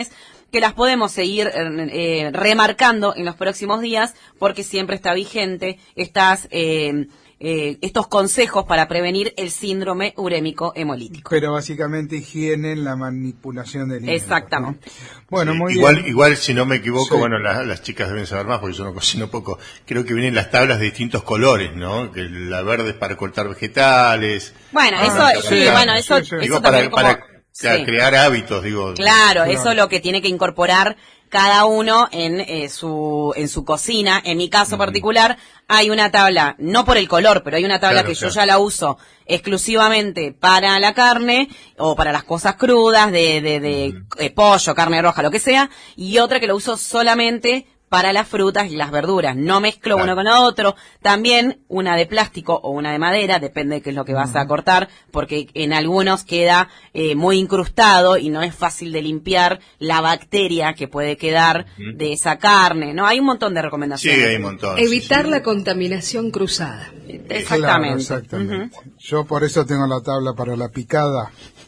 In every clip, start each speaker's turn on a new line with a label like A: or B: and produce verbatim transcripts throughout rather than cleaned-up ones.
A: que las podemos seguir eh, remarcando en los próximos días, porque siempre está vigente estas eh, eh, estos consejos para prevenir el síndrome urémico hemolítico.
B: Pero básicamente higiene en la manipulación del hígado.
A: Exactamente.
B: ¿No? Bueno,
C: sí,
B: muy
C: igual,
B: bien.
C: Igual, si no me equivoco,
B: sí.
C: bueno, la, las chicas deben saber más porque yo no cocino poco. Creo que vienen las tablas de distintos colores, ¿no? Que la verde es para cortar vegetales.
A: Bueno,
B: ah,
A: eso, sí,
B: sí,
A: bueno, eso,
B: sí, sí.
A: eso
C: Digo,
A: también
C: para,
A: como...
C: para sí. crear hábitos, digo.
A: Claro,
B: claro,
A: eso es lo que tiene que incorporar cada uno en eh, su en su cocina. En mi caso uh-huh. particular, hay una tabla, no por el color, pero hay una tabla claro, que claro. yo ya la uso exclusivamente para la carne o para las cosas crudas, de, de, de uh-huh. eh, pollo, carne roja, lo que sea, y otra que lo uso solamente para las frutas y las verduras. No mezclo claro. uno con otro. También una de plástico o una de madera, depende de qué es lo que vas a cortar, porque en algunos queda eh, muy incrustado y no es fácil de limpiar la bacteria que puede quedar uh-huh. de esa carne, ¿no? Hay un montón de recomendaciones.
C: Sí, hay un montón.
D: Evitar
C: sí, sí.
D: la contaminación cruzada.
A: Exactamente.
B: Claro, exactamente. Uh-huh. Yo por eso tengo la tabla para la picada.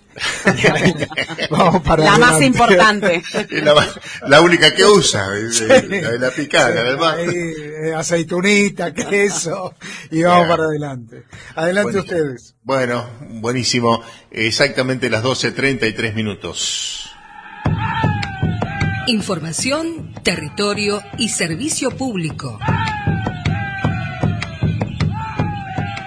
A: Vamos para la adelante. Más importante
C: la, la única que usa sí. la de la picada sí. además
B: Ahí, aceitunita, queso y vamos yeah. para adelante adelante bueno, ustedes.
C: Bueno, buenísimo, exactamente las doce treinta y tres minutos.
D: Información, territorio y servicio público.